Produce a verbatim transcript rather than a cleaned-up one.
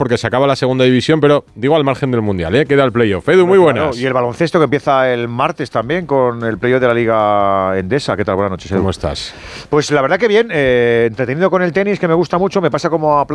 porque se acaba la segunda división, pero digo al margen del Mundial, ¿eh? Queda el playoff. Edu, muy buenas. Claro, y el baloncesto que empieza el martes también con el playoff de la Liga Endesa. ¿Qué tal? Buenas noches, Edu. ¿Cómo estás? Pues la verdad que bien, eh, entretenido con el tenis, que me gusta mucho. Me pasa como a